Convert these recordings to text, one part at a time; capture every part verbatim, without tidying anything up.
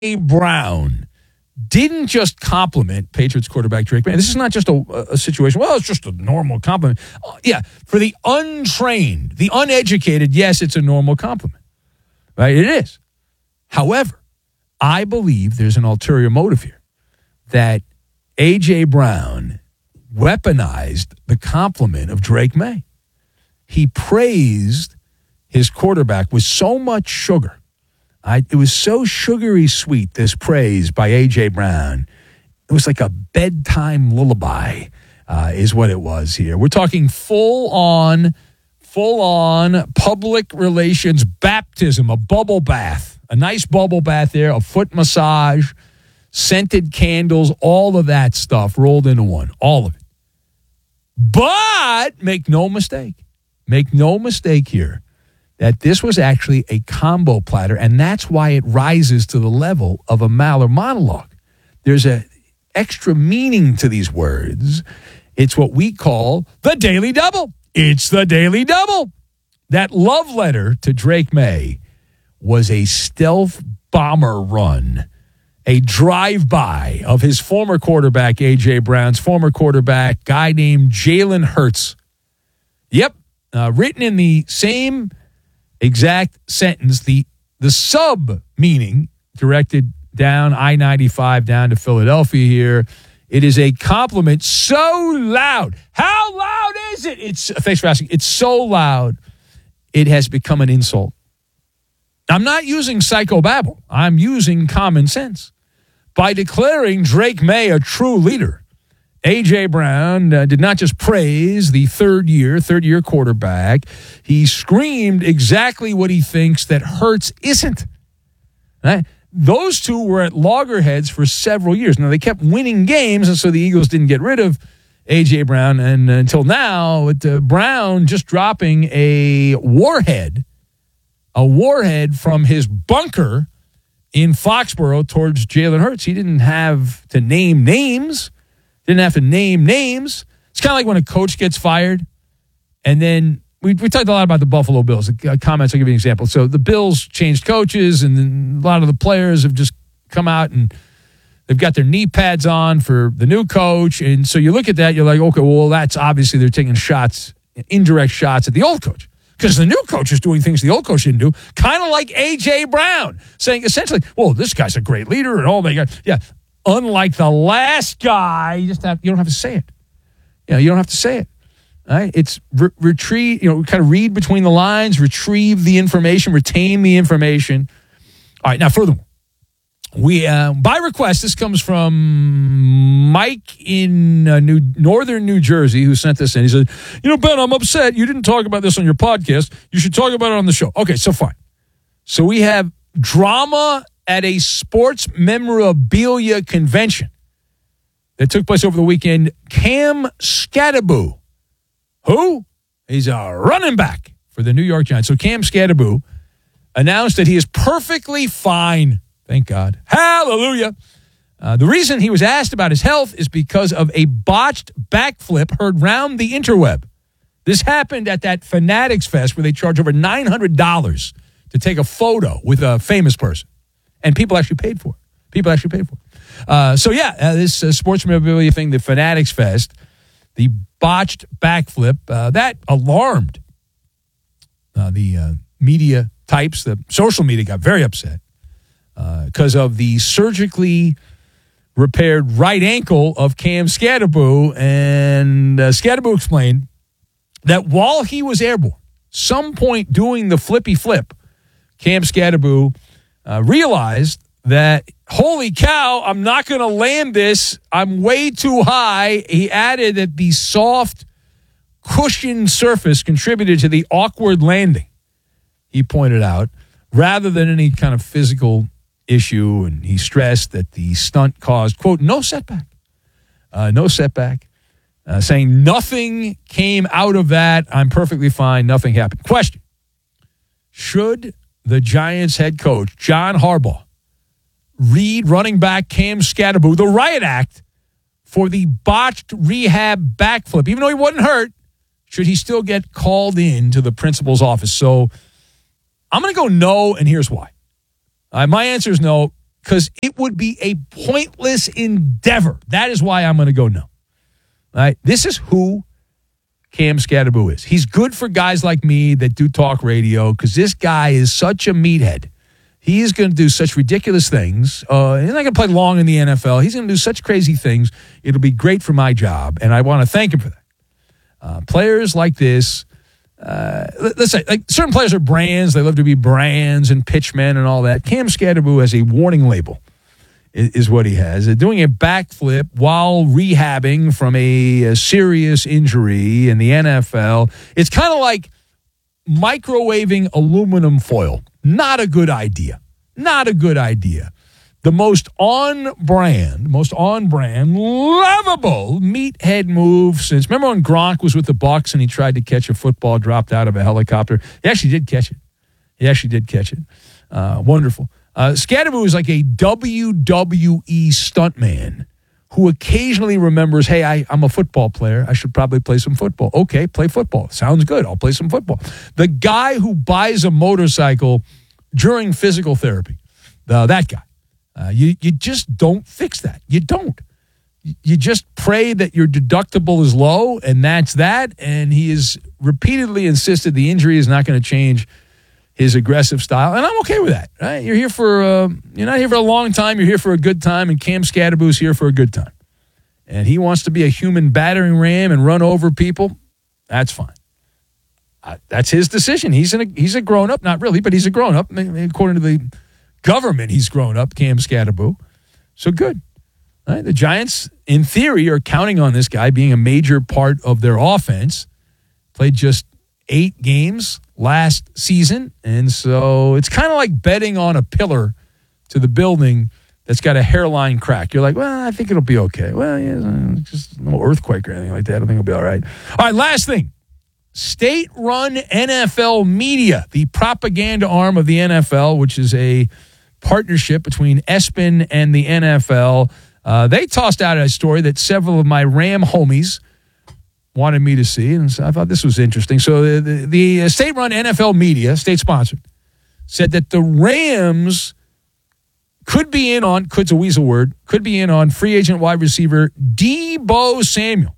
Brown didn't just compliment Patriots quarterback Drake May. This is not just a, a situation, well, it's just a normal compliment. Uh, yeah, for the untrained, the uneducated, yes, it's a normal compliment. Right? It is. However, I believe there's an ulterior motive here, that A J. Brown weaponized the compliment of Drake May. He praised his quarterback with so much sugar. I, it was so sugary sweet, this praise by A J. Brown. It was like a bedtime lullaby, uh, is what it was here. We're talking full-on, full-on public relations baptism, a bubble bath, a nice bubble bath there, a foot massage, scented candles, all of that stuff rolled into one, all of it. But make no mistake, make no mistake here, that this was actually a combo platter, and that's why it rises to the level of a Maller monologue. There's a extra meaning to these words. It's what we call the Daily Double. It's the Daily Double. That love letter to Drake May was a stealth bomber run, a drive-by of his former quarterback, A J. Brown's former quarterback, guy named Jalen Hurts. Yep, uh, written in the same exact sentence, the the sub meaning directed down I ninety-five down to Philadelphia here. It is a compliment so loud. How loud is it? It's thanks for asking. It's so loud, it has become an insult. I'm not using psychobabble. I'm using common sense. By declaring Drake May a true leader, A J. Brown uh, did not just praise the third-year, third-year quarterback. He screamed exactly what he thinks that Hurts isn't. Right? Those two were at loggerheads for several years. Now, they kept winning games, and so the Eagles didn't get rid of A J. Brown. And until now, with uh, Brown just dropping a warhead, a warhead from his bunker in Foxborough towards Jalen Hurts. He didn't have to name names. Didn't have to name names. It's kind of like when a coach gets fired, and then we we talked a lot about the Buffalo Bills. Uh, comments, I'll give you an example. So the Bills changed coaches, and then a lot of the players have just come out and they've got their knee pads on for the new coach. And so you look at that, you're like, okay, well, that's obviously they're taking shots, indirect shots at the old coach. Because the new coach is doing things the old coach didn't do, kind of like A J. Brown, saying essentially, well, this guy's a great leader and all they got. Yeah, unlike the last guy, you just have, you don't have to say it. You know, you don't have to say it. All right? It's re- retrieve, you know, kind of read between the lines, retrieve the information, retain the information. All right, now furthermore, we uh, by request, this comes from Mike in uh, New Northern New Jersey, who sent this in. He said, you know, Ben, I'm upset you didn't talk about this on your podcast. You should talk about it on the show. Okay, so fine. So we have drama at a sports memorabilia convention that took place over the weekend. Cam Skattebo, who? He's a running back for the New York Giants. So Cam Skattebo announced that he is perfectly fine. Thank God. Hallelujah. Uh, the reason he was asked about his health is because of a botched backflip heard round the interweb. This happened at that Fanatics Fest where they charge over nine hundred dollars to take a photo with a famous person. And people actually paid for it. People actually paid for it. Uh, so, yeah, uh, this uh, sports memorabilia thing, the Fanatics Fest, the botched backflip, uh, that alarmed uh, the uh, media types. The social media got very upset. Because uh, of the surgically repaired right ankle of Cam Skattebo. And uh, Skattebo explained that while he was airborne, some point doing the flippy flip, Cam Skattebo uh, realized that, holy cow, I'm not going to land this. I'm way too high. He added that the soft, cushioned surface contributed to the awkward landing, he pointed out, rather than any kind of physical issue, and he stressed that the stunt caused, quote, no setback. Uh, no setback. Uh, saying nothing came out of that. I'm perfectly fine. Nothing happened. Question. Should the Giants head coach, John Harbaugh, read running back Cam Skattebo the riot act for the botched rehab backflip? Even though he wasn't hurt, should he still get called in to the principal's office? So I'm going to go no, and here's why. Uh, my answer is no. because it would be a pointless endeavor. That is why I'm going to go no. All right? This is who Cam Skattebo is. He's good for guys like me that do talk radio because this guy is such a meathead. He is going to do such ridiculous things. Uh, he's not going to play long in the N F L. He's going to do such crazy things. It'll be great for my job, and I want to thank him for that. Uh, players like this, uh, let's say, like certain players are brands. They love to be brands and pitchmen and all that. Cam Skattebo has a warning label, is, is what he has. Uh, doing a backflip while rehabbing from a, a serious injury in the N F L. It's kind of like microwaving aluminum foil. Not a good idea. Not a good idea. The most on-brand, most on-brand, lovable meathead move since, remember when Gronk was with the Bucs and he tried to catch a football dropped out of a helicopter? He actually did catch it. He actually did catch it. Uh, wonderful. Uh, Skattebo is like a W W E stuntman who occasionally remembers, hey, I, I'm a football player. I should probably play some football. Okay, play football. Sounds good. I'll play some football. The guy who buys a motorcycle during physical therapy, uh, that guy. Uh, you, you just don't fix that. You don't. You just pray that your deductible is low, and that's that. And he has repeatedly insisted the injury is not going to change his aggressive style, and I'm okay with that. Right? You're here for uh, you're not here for a long time. You're here for a good time, and Cam Skattebo's here for a good time. And he wants to be a human battering ram and run over people. That's fine. Uh, that's his decision. He's in a, he's a grown up, not really, but he's a grown up. According to the government, he's grown up. Cam Skattebo, so good. Right? The Giants, in theory, are counting on this guy being a major part of their offense. Played just eight games last season, and so it's kind of like betting on a pillar to the building that's got a hairline crack. You're like, well, I think it'll be okay. Well, yeah, just no earthquake or anything like that. I think it'll be all right. All right, last thing. State-run N F L media, the propaganda arm of the N F L, which is a partnership between ESPN and the N F L. Uh, they tossed out a story that several of my Ram homies wanted me to see, and so I thought this was interesting. So the, the, the state-run N F L media, state-sponsored, said that the Rams could be in on, could's a weasel word, could be in on free agent wide receiver Deebo Samuel.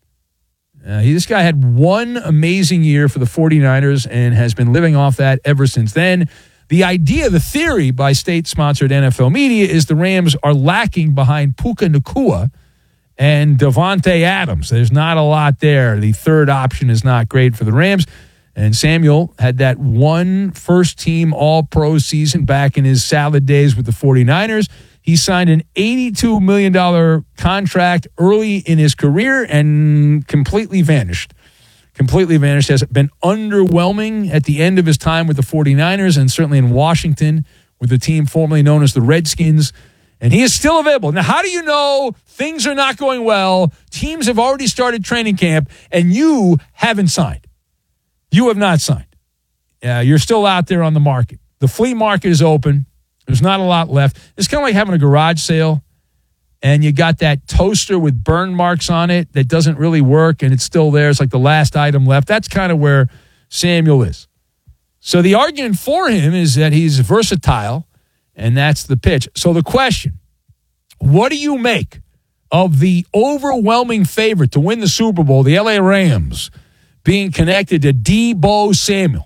Uh, he, this guy had one amazing year for the 49ers and has been living off that ever since then. The idea, the theory by state-sponsored N F L media is the Rams are lacking behind Puka Nacua and Devontae Adams. There's not a lot there. The third option is not great for the Rams. And Samuel had that one first-team All-Pro season back in his salad days with the 49ers. He signed an eighty-two million dollars contract early in his career and completely vanished. Completely vanished. Has been underwhelming at the end of his time with the 49ers and certainly in Washington with the team formerly known as the Redskins. And he is still available. Now, how do you know things are not going well? Teams have already started training camp, and you haven't signed. You have not signed. Uh, you're still out there on the market. The flea market is open. There's not a lot left. It's kind of like having a garage sale, and you got that toaster with burn marks on it that doesn't really work, and it's still there. It's like the last item left. That's kind of where Samuel is. So the argument for him is that he's versatile, and that's the pitch. So the question, what do you make of the overwhelming favorite to win the Super Bowl, the L A Rams, being connected to Deebo Samuel?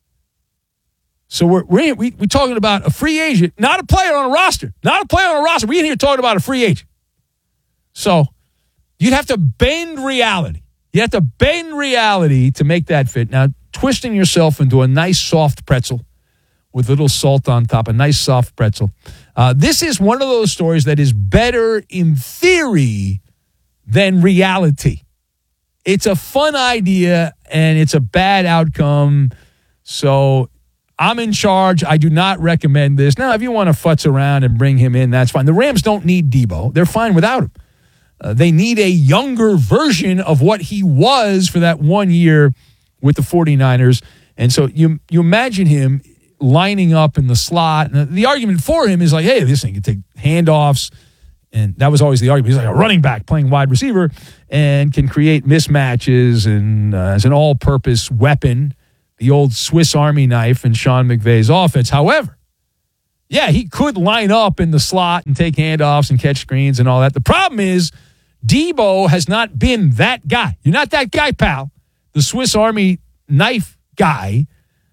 So we're, we're, we, we're talking about a free agent, not a player on a roster. Not a player on a roster. We're in here talking about a free agent. So you'd have to bend reality. You have to bend reality to make that fit. Now, twisting yourself into a nice soft pretzel with a little salt on top, a nice soft pretzel. Uh, this is one of those stories that is better in theory than reality. It's a fun idea, and it's a bad outcome. So I'm in charge. I do not recommend this. Now, if you want to futz around and bring him in, that's fine. The Rams don't need Deebo. They're fine without him. Uh, they need a younger version of what he was for that one year with the 49ers. And so you you imagine him lining up in the slot. And the argument for him is like, hey, this thing can take handoffs. And that was always the argument. He's like a running back playing wide receiver and can create mismatches and uh, as an all-purpose weapon, the old Swiss Army knife in Sean McVay's offense. However, yeah, he could line up in the slot and take handoffs and catch screens and all that. The problem is Debo has not been that guy. You're not that guy, pal. The Swiss Army knife guy.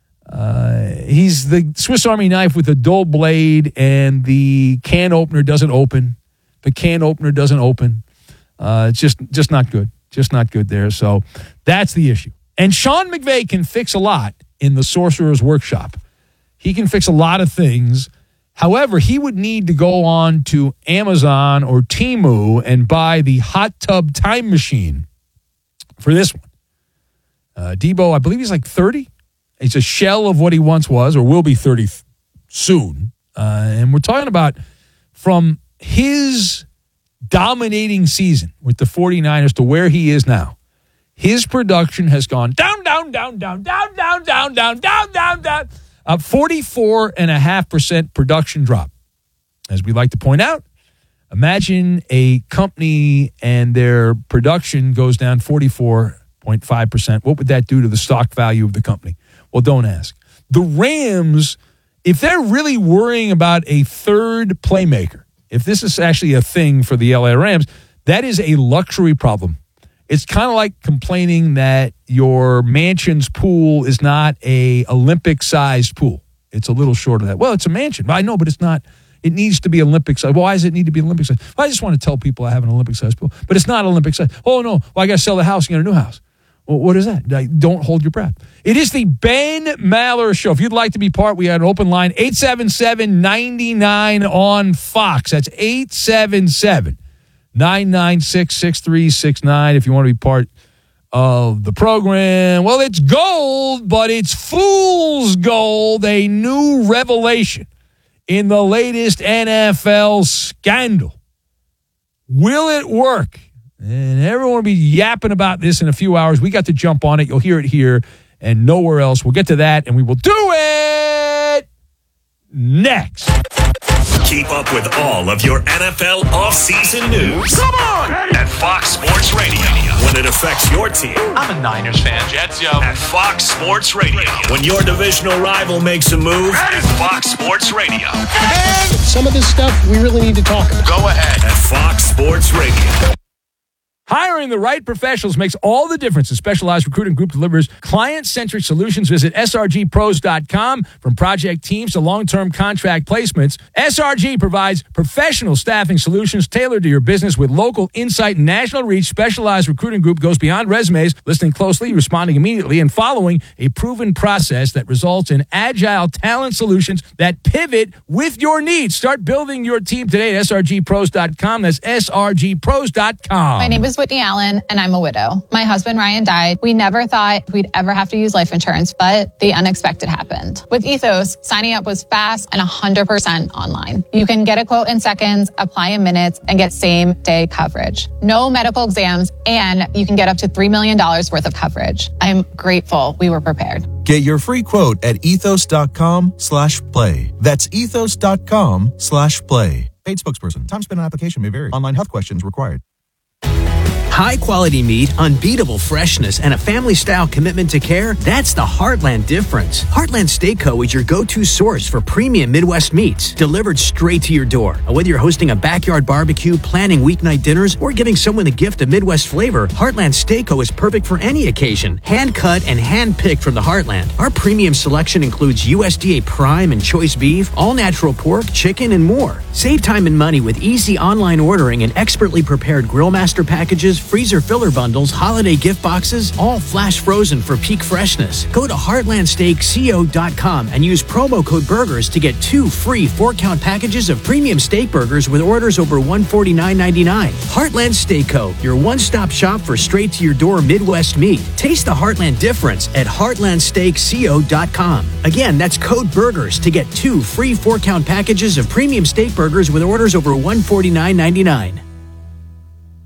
Uh, he's the Swiss Army knife with a dull blade, and the can opener doesn't open. The can opener doesn't open. Uh, it's just, just not good. Just not good there. So that's the issue. And Sean McVay can fix a lot in the Sorcerer's Workshop. He can fix a lot of things. However, he would need to go on to Amazon or Temu and buy the hot tub time machine for this one. Uh, Debo, I believe he's like thirty. He's a shell of what he once was, or will be thirty th- soon. Uh, and we're talking about from his dominating season with the 49ers to where he is now. His production has gone down, down, down, down, down, down, down, down, down, down, down. A forty-four point five percent production drop. As we like to point out, imagine a company and their production goes down forty-four point five percent. What would that do to the stock value of the company? Well, don't ask. The Rams, if they're really worrying about a third playmaker, if this is actually a thing for the L A Rams, that is a luxury problem. It's kind of like complaining that your mansion's pool is not a Olympic-sized pool. It's a little short of that. Well, it's a mansion. I know, but it's not. It needs to be Olympic-sized. Why does it need to be Olympic-sized? Well, I just want to tell people I have an Olympic-sized pool, but it's not Olympic-sized. Oh, no. Well, I got to sell the house and get a new house. Well, what is that? Like, don't hold your breath. It is the Ben Maller Show. If you'd like to be part, we have an open line, eight seven seven, nine nine on Fox. That's eight seven seven, nine nine six, six three six nine if you want to be part of the program. Well, it's gold, but it's fool's gold, a new revelation in the latest N F L scandal. Will it work? And everyone will be yapping about this in a few hours. We got to jump on it. You'll hear it here and nowhere else. We'll get to that, and we will do it next. Keep up with all of your N F L offseason news. Come on! At Fox Sports Radio. When it affects your team. I'm a Niners fan. Jets, yo. At Fox Sports Radio. When your divisional rival makes a move. At Fox Sports Radio. And some of this stuff we really need to talk about. Go ahead. At Fox Sports Radio. Hiring the right professionals makes all the difference. A specialized recruiting group delivers client-centric solutions. Visit S R G pros dot com. From project teams to long-term contract placements, S R G provides professional staffing solutions tailored to your business with local insight and national reach. Specialized recruiting group goes beyond resumes, listening closely, responding immediately, and following a proven process that results in agile talent solutions that pivot with your needs. Start building your team today at S R G pros dot com. That's S R G pros dot com. My name is Whitney Allen, and I'm a widow. My husband, Ryan, died. We never thought we'd ever have to use life insurance, but the unexpected happened. With Ethos, signing up was fast and one hundred percent online. You can get a quote in seconds, apply in minutes, and get same-day coverage. No medical exams, and you can get up to three million dollars worth of coverage. I'm grateful we were prepared. Get your free quote at ethos dot com slash play. That's ethos dot com slash play. Paid spokesperson. Time spent on application may vary. Online health questions required. High-quality meat, unbeatable freshness, and a family-style commitment to care, that's the Heartland difference. Heartland Steak Co. is your go-to source for premium Midwest meats, delivered straight to your door. Whether you're hosting a backyard barbecue, planning weeknight dinners, or giving someone the gift of Midwest flavor, Heartland Steak Co. is perfect for any occasion. Hand-cut and hand-picked from the Heartland. Our premium selection includes U S D A Prime and Choice Beef, all-natural pork, chicken, and more. Save time and money with easy online ordering and expertly prepared Grill Master packages, freezer filler bundles, holiday gift boxes, all flash frozen for peak freshness. Go to heartland steak co dot com and use promo code BURGERS to get two free four-count packages of premium steak burgers with orders over one hundred forty-nine ninety-nine. Heartland Steak Co., your one-stop shop for straight-to-your-door Midwest meat. Taste the Heartland difference at heartland steak co dot com. Again, that's code BURGERS to get two free four-count packages of premium steak burgers with orders over one hundred forty-nine ninety-nine.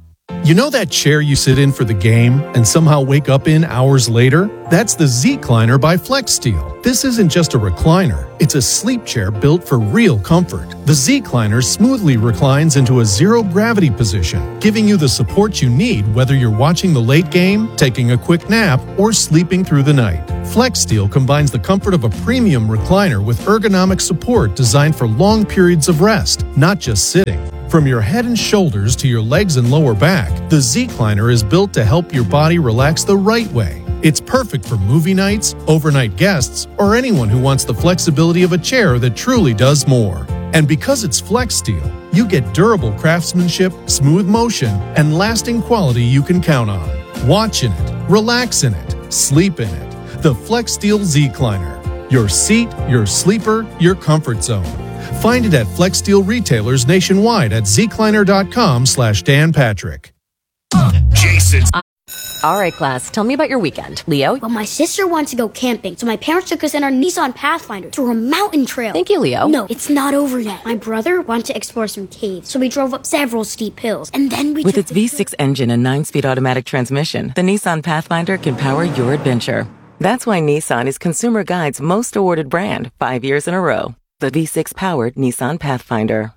You know that chair you sit in for the game and somehow wake up in hours later? That's the Z-Cliner by FlexSteel. This isn't just a recliner. It's a sleep chair built for real comfort. The Z-Cliner smoothly reclines into a zero-gravity position, giving you the support you need whether you're watching the late game, taking a quick nap, or sleeping through the night. FlexSteel combines the comfort of a premium recliner with ergonomic support designed for long periods of rest, not just sitting. From your head and shoulders to your legs and lower back, the Z-Cliner is built to help your body relax the right way. It's perfect for movie nights, overnight guests, or anyone who wants the flexibility of a chair that truly does more. And because it's FlexSteel, you get durable craftsmanship, smooth motion, and lasting quality you can count on. Watch in it, relax in it, sleep in it. The FlexSteel Z-Cliner. Your seat, your sleeper, your comfort zone. Find it at FlexSteel retailers nationwide at zcliner.com slash Dan Patrick. Jason's. All right, class, tell me about your weekend. Leo? Well, my sister wanted to go camping, so my parents took us in our Nissan Pathfinder to a mountain trail. Thank you, Leo. No, it's not over yet. My brother wanted to explore some caves, so we drove up several steep hills, and then we With took its V six engine and nine-speed automatic transmission, the Nissan Pathfinder can power your adventure. That's why Nissan is Consumer Guide's most awarded brand, five years in a row. The V six-powered Nissan Pathfinder.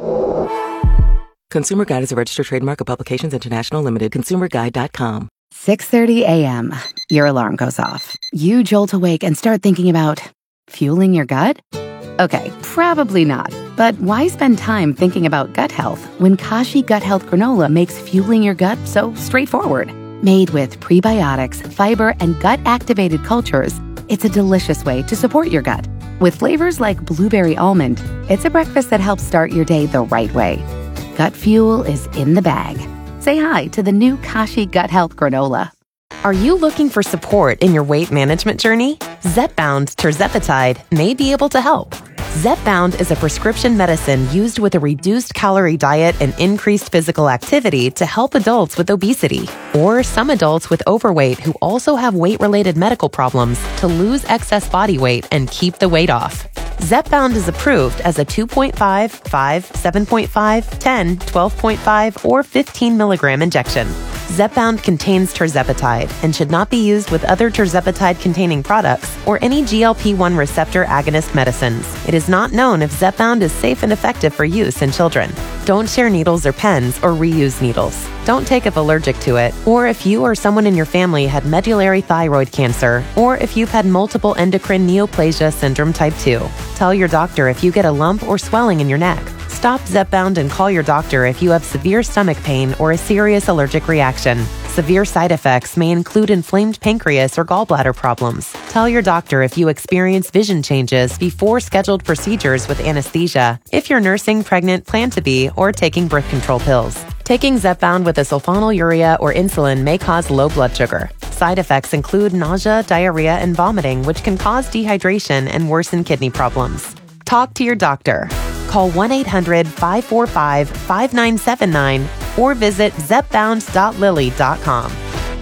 Consumer Guide is a registered trademark of Publications International Limited. consumer guide dot com. six thirty a.m. Your alarm goes off. You jolt awake and start thinking about fueling your gut? Okay, probably not. But why spend time thinking about gut health when Kashi Gut Health Granola makes fueling your gut so straightforward? Made with prebiotics, fiber, and gut-activated cultures, it's a delicious way to support your gut. With flavors like blueberry almond, it's a breakfast that helps start your day the right way. Gut fuel is in the bag. Say hi to the new Kashi Gut Health Granola. Are you looking for support in your weight management journey? Zepbound tirzepatide may be able to help. Zepbound is a prescription medicine used with a reduced calorie diet and increased physical activity to help adults with obesity, or some adults with overweight who also have weight-related medical problems to lose excess body weight and keep the weight off. Zepbound is approved as a two point five, five, seven point five, ten, twelve point five, or fifteen milligram injection. Zepbound contains tirzepatide and should not be used with other tirzepatide-containing products or any G L P one receptor agonist medicines. It is not known if Zepbound is safe and effective for use in children. Don't share needles or pens or reuse needles. Don't take if allergic to it, or if you or someone in your family had medullary thyroid cancer, or if you've had multiple endocrine neoplasia syndrome type two. Tell your doctor if you get a lump or swelling in your neck. Stop Zepbound and call your doctor if you have severe stomach pain or a serious allergic reaction. Severe side effects may include inflamed pancreas or gallbladder problems. Tell your doctor if you experience vision changes before scheduled procedures with anesthesia, if you're nursing, pregnant, plan to be, or taking birth control pills. Taking Zepbound with a sulfonylurea or insulin may cause low blood sugar. Side effects include nausea, diarrhea, and vomiting, which can cause dehydration and worsen kidney problems. Talk to your doctor. Call one eight hundred, five four five, five nine seven nine or visit zepbound dot lilly dot com.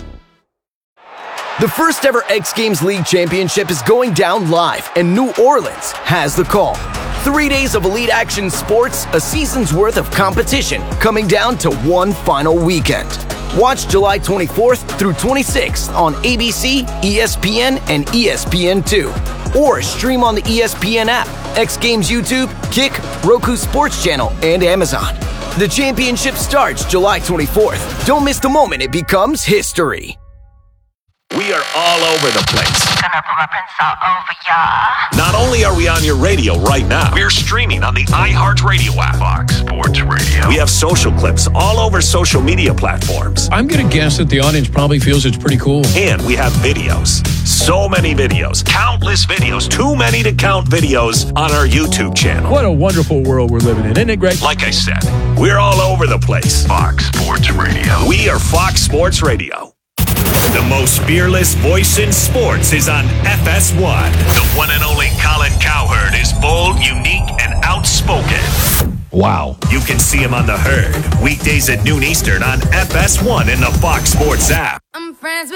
The first ever X Games League Championship is going down live, and New Orleans has the call. Three days of elite action sports, a season's worth of competition, coming down to one final weekend. Watch July twenty-fourth through twenty-sixth on A B C, E S P N, and E S P N two. Or stream on the E S P N app, X Games YouTube, Kick, Roku Sports Channel, and Amazon. The championship starts July twenty-fourth. Don't miss the moment it becomes history. We are all over the place. Not only are we on your radio right now, we're streaming on the iHeartRadio app. Fox Sports Radio. We have social clips all over social media platforms. I'm going to guess that the audience probably feels it's pretty cool. And we have videos. So many videos. Countless videos. Too many to count videos on our YouTube channel. What a wonderful world we're living in. Isn't it great? Like I said, we're all over the place. Fox Sports Radio. We are Fox Sports Radio. The most fearless voice in sports is on F S one. The one and only Colin Cowherd is bold, unique, and outspoken. Wow. You can see him on The Herd, weekdays at noon Eastern on F S one in the Fox Sports app. I'm friends with